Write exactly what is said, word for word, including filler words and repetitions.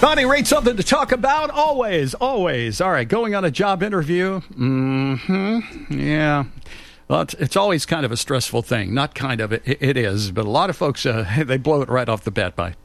Bonnie, rate something to talk about? Always, always. All right, going on a job interview? Mm-hmm. Yeah. Well, it's, it's always kind of a stressful thing. Not kind of, it, it is. But a lot of folks, uh, they blow it right off the bat by